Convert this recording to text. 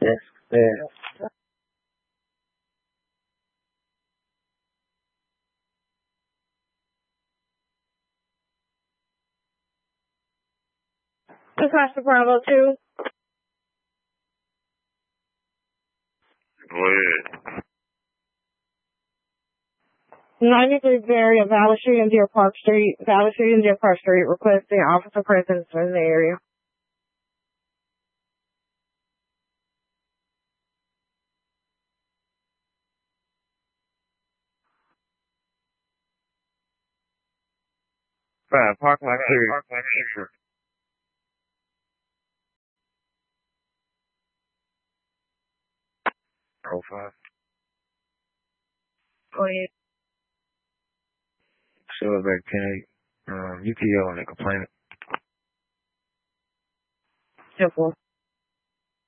Yeah. Dispatch to Bravo 2. Go ahead. 93 Berry of Valley Street and Deer Park Street. Valley Street and Deer Park Street requesting officer presence in the area. Park my street. Profile. Go ahead. Silverback 10-8. UTO on the complainant. 10-4.